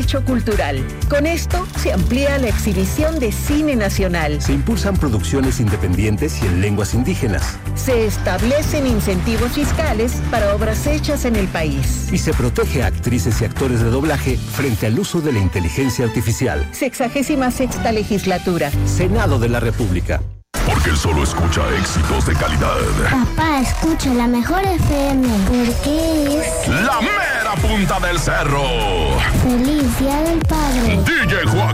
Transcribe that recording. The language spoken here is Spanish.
Hecho cultural. Con esto se amplía la exhibición de cine nacional. Se impulsan producciones independientes y en lenguas indígenas. Se establecen incentivos fiscales para obras hechas en el país. Y se protege a actrices y actores de doblaje frente al uso de la inteligencia artificial. 66ª legislatura. Senado de la República. Porque él solo escucha éxitos de calidad. Papá, escucha la mejor FM. Porque es La mera punta del cerro. Feliz Día del Padre. DJ Juan.